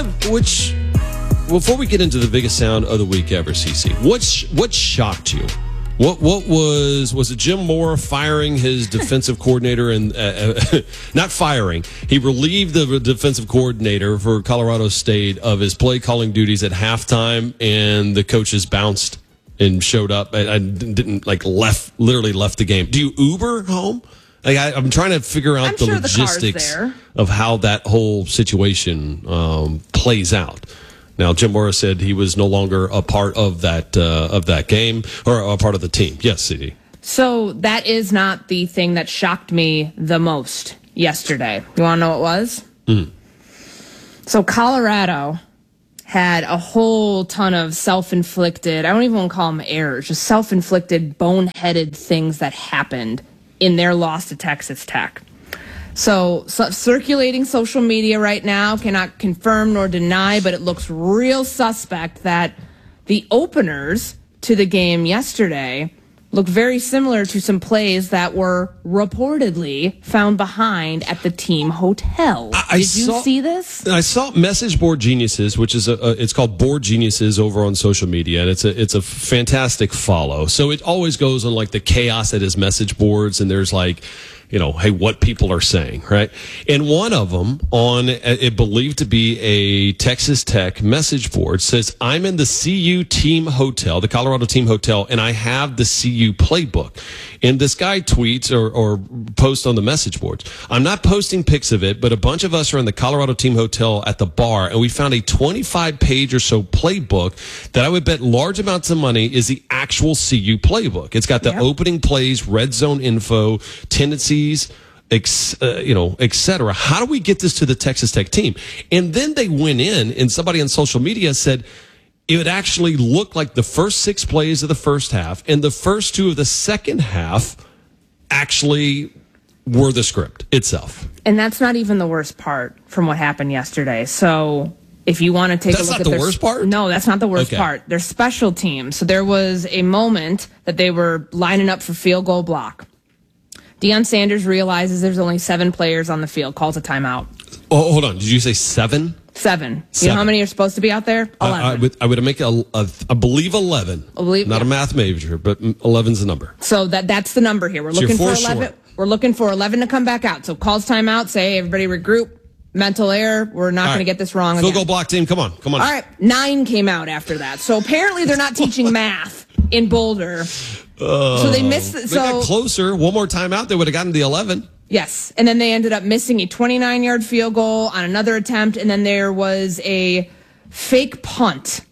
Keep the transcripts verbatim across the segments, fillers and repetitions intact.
Which, before we get into the biggest sound of the week ever, CeCe, what's what shocked you? What what was was it Jim Mora firing his defensive coordinator and uh, not firing? He relieved the defensive coordinator for Colorado State of his play calling duties at halftime, and the coaches bounced and showed up. I, I didn't like left literally left the game. Do you Uber home? Like I, I'm trying to figure out I'm the sure logistics the of how that whole situation um, plays out. Now, Jim Mora said he was no longer a part of that uh, of that game or a part of the team. Yes, C D. So that is not the thing that shocked me the most yesterday. You want to know what it was? Mm. So Colorado had a whole ton of self-inflicted, I don't even want to call them errors, just self-inflicted, boneheaded things that happened in their loss to Texas Tech. So, so circulating social media right now, cannot confirm nor deny, but it looks real suspect that the openers to the game yesterday look very similar to some plays that were reportedly found behind at the team hotel. I, I Did you saw, see this? I saw Message Board Geniuses, which is a, a it's called Board Geniuses over on social media, and it's a it's a fantastic follow. So it always goes on like the chaos at his message boards, and there's like, you know, hey, what people are saying, right? And one of them on it believed to be a Texas Tech message board says, I'm in the C U team hotel, the Colorado team hotel, and I have the C U playbook. And this guy tweets or, or posts on the message boards. I'm not posting pics of it, but a bunch of us are in the Colorado team hotel at the bar, and we found a twenty-five page or so playbook that I would bet large amounts of money is the actual C U playbook. It's got the Yep. opening plays, red zone info, tendencies, Ex, uh, you know, et cetera. How do we get this to the Texas Tech team? And then they went in, and somebody on social media said it would actually look like the first six plays of the first half and the first two of the second half actually were the script itself. And that's not even the worst part from what happened yesterday. So if you want to take That's a look not at the their, worst part? No, that's not the worst Okay. part. Their special teams. So there was a moment that they were lining up for field goal block. Deion Sanders realizes there's only seven players on the field, calls a timeout. Oh, hold on. Did you say seven? Seven. You Seven. know how many are supposed to be out there? I, Eleven. I would, I would make a, a, I believe eleven. I believe- Not a yeah. math major, but eleven's the number. So that that's the number here. We're So looking you're for four eleven. short. We're looking for eleven to come back out. So calls timeout. Say everybody regroup. Mental error. We're not All going to right. get this wrong Field again. goal block team, come on, come on. All right, nine came out after that. So apparently they're not teaching math in Boulder. so they missed. They So got closer. One more time out, they would have gotten the eleven. yes, and then they ended up missing a twenty-nine yard field goal on another attempt, and then there was a fake punt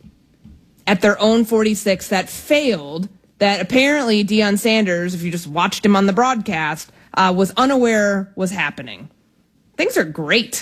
at their own forty-six that failed. That apparently Deion Sanders, if you just watched him on the broadcast, uh, was unaware was happening. Things are great.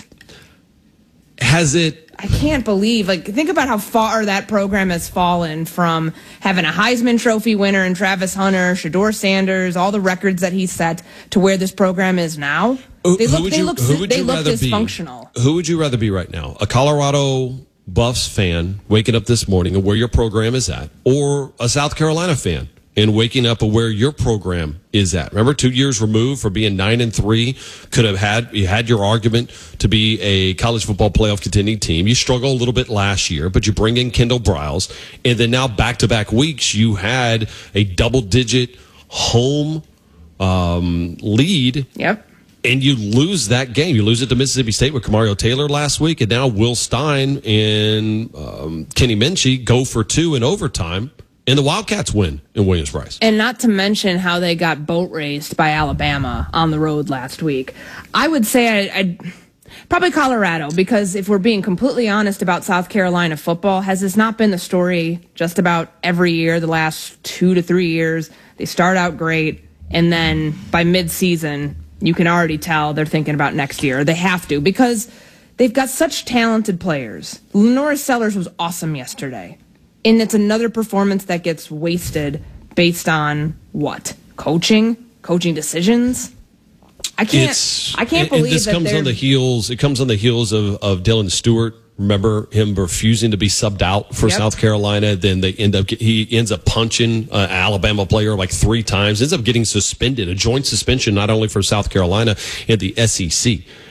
Has it? I can't believe, like, think about how far that program has fallen from having a Heisman Trophy winner in Travis Hunter, Shedeur Sanders, all the records that he set to where this program is now. Who, They who look, would they you, look, who would they you look rather dysfunctional. be? Who would you rather be right now? A Colorado Buffs fan waking up this morning and where your program is at, or a South Carolina fan and waking up at where your program is at? Remember, two years removed for being nine and three, could have had you had your argument to be a college football playoff contending team. You struggled a little bit last year, but you bring in Kendall Briles, and then now back to back weeks you had a double digit home um, lead. Yep. And you lose that game. You lose it to Mississippi State with Kamario Taylor last week, and now Will Stein and um, Kenny Minchie go for two in overtime, and the Wildcats win in Williams-Brice. And not to mention how they got boat raced by Alabama on the road last week. I would say I, I'd probably Colorado, because if we're being completely honest about South Carolina football, has this not been the story just about every year the last two to three years? They start out great, and then by mid-season, you can already tell they're thinking about next year. They have to, because they've got such talented players. Lenora Sellers was awesome yesterday. And it's another performance that gets wasted based on what? Coaching? Coaching decisions? I can't It's, I can't and believe this that comes they're on the heels. It comes on the heels of, of Dylan Stewart. Remember him refusing to be subbed out for Yep. South Carolina. Then they end up he ends up punching an Alabama player like three times. Ends up getting suspended, a joint suspension, not only for South Carolina and the S E C.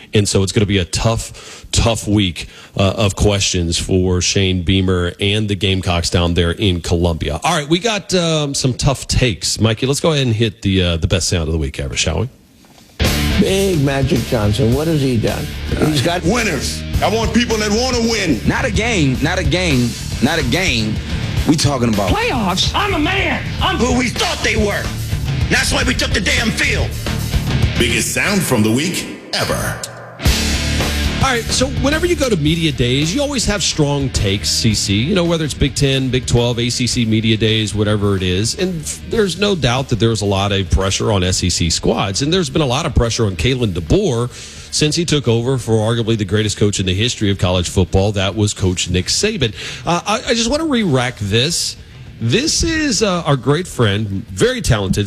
And so it's going to be a tough, tough week uh, of questions for Shane Beamer and the Gamecocks down there in Columbia. All right, we got um, some tough takes. Mikey, let's go ahead and hit the uh, the best sound of the week ever, shall we? Big Magic Johnson. What has he done? He's got winners. I want people that want to win. Not a game, not a game, not a game. We talking about playoffs. I'm a man. I'm who we thought they were. That's why we took the damn field. Biggest sound from the week ever. All right, so whenever you go to media days, you always have strong takes, C C. You know, whether it's Big Ten, Big twelve, A C C media days, whatever it is. And there's no doubt that there's a lot of pressure on S E C squads. And there's been a lot of pressure on Kalen DeBoer since he took over for arguably the greatest coach in the history of college football. That was Coach Nick Saban. Uh, I, I just want to re-rack this. This is uh, our great friend, very talented,